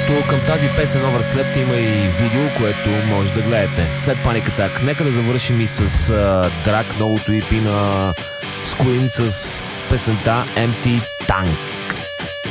Между към тази песен Overslept има и видео, което може да гледате след Panic Attack. Нека да завършим и с Drag, новото EP на Squint с песента Empty Tank.